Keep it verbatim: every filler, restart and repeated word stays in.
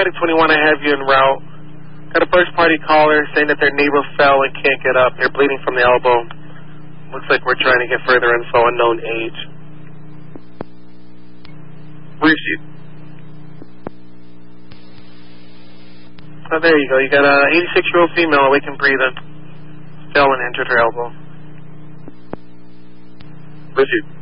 Medic twenty-one, I have you en route. Got a first-party caller saying that their neighbor fell and can't get up. They're bleeding from the elbow. Looks like we're trying to get further info, unknown age. Receive. Oh, there you go. You got an eighty-six-year-old female awake and breathing. Fell and injured her elbow. Receive.